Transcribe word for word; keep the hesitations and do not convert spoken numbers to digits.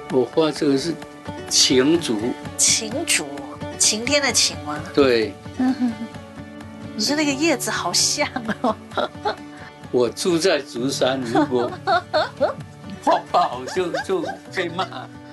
我画这个是晴竹， 晴竹，晴天的晴吗？ 对。 嗯哼，你说那个叶子好像哦。 我住在竹山，如果画不好就就被骂。